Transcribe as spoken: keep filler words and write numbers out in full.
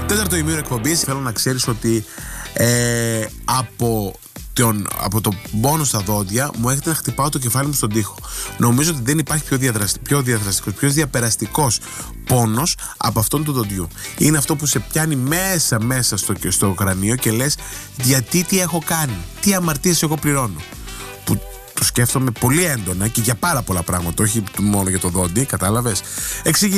Τέταρτο ημίωρο εκπομπής. Θέλω να ξέρεις ότι ε, από, τον, από το πόνο στα δόντια μου έρχεται να χτυπάω το κεφάλι μου στον τοίχο. Νομίζω ότι δεν υπάρχει πιο, διαδραστι, πιο διαδραστικός, πιο διαπεραστικός πόνος από αυτόν του δοντιού. Είναι αυτό που σε πιάνει μέσα μέσα στο, στο κρανίο και λες, γιατί, τι έχω κάνει, τι αμαρτίες εγώ πληρώνω. Που το σκέφτομαι πολύ έντονα και για πάρα πολλά πράγματα, όχι μόνο για το δόντι, κατάλαβες. Εξηγεί